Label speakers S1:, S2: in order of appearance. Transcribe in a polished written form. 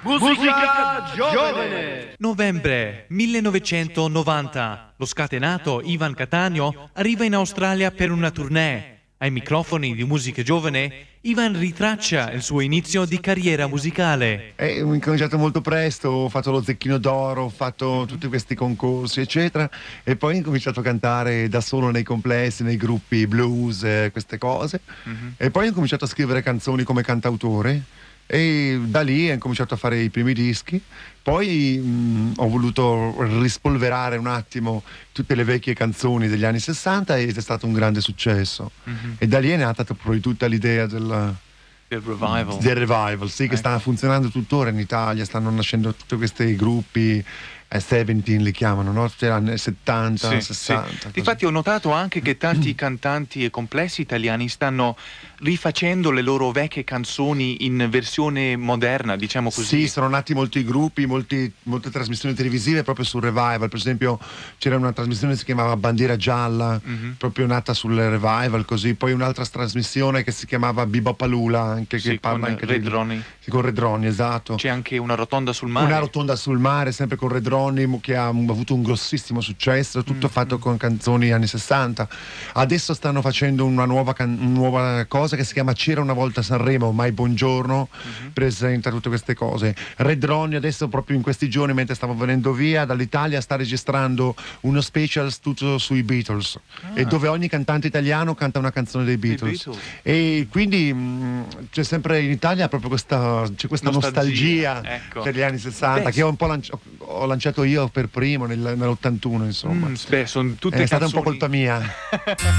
S1: Musica giovane!
S2: Novembre 1990. Lo scatenato Ivan Cattaneo arriva in Australia per una tournée. Ai microfoni di Musica Giovane, Ivan ritraccia il suo inizio di carriera musicale.
S3: Ho incominciato molto presto, ho fatto lo Zecchino d'Oro, ho fatto tutti questi concorsi, eccetera, e poi ho incominciato a cantare da solo nei complessi, nei gruppi blues, queste cose. E poi ho cominciato a scrivere canzoni come cantautore. E da lì ho incominciato a fare i primi dischi. Poi ho voluto rispolverare un attimo tutte le vecchie canzoni degli anni 60 ed è stato un grande successo. E da lì è nata poi tutta l'idea del revival, sì, che sta funzionando tuttora in Italia. Stanno nascendo tutti questi gruppi, 17 li chiamano, no? Anni 70,
S2: Sì,
S3: 60.
S2: sì. Difatti ho notato anche che tanti cantanti e complessi italiani stanno rifacendo le loro vecchie canzoni in versione moderna, diciamo così.
S3: Sì, sono nati molti gruppi, molte trasmissioni televisive proprio sul revival. Per esempio c'era una trasmissione che si chiamava Bandiera Gialla, proprio nata sul revival, così. Poi un'altra trasmissione che si chiamava Bebopalula, anche che parla anche
S2: Red Ronnie.
S3: Con Red Ronnie, esatto.
S2: C'è anche una rotonda sul mare.
S3: Una rotonda sul mare, sempre con Red Ronnie, che ha avuto un grossissimo successo, tutto fatto con canzoni anni 60. Adesso stanno facendo una nuova cosa che si chiama C'era una volta Sanremo, Mai Buongiorno, presenta tutte queste cose. Red Ronnie adesso, proprio in questi giorni, mentre stavo venendo via dall'Italia, sta registrando uno special tutto sui Beatles, e dove ogni cantante italiano canta una canzone dei Beatles. E quindi c'è sempre in Italia proprio questa nostalgia,
S2: ecco,
S3: per gli anni 60, che ho un po' ho lanciato io per primo nell'81, insomma.
S2: Sono tutte
S3: è stata un po'
S2: canzoni
S3: colpa mia.